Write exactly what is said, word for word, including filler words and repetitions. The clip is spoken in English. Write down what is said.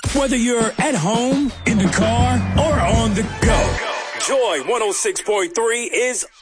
Whether you're at home, in the car, or on the go, Joy one oh six point three is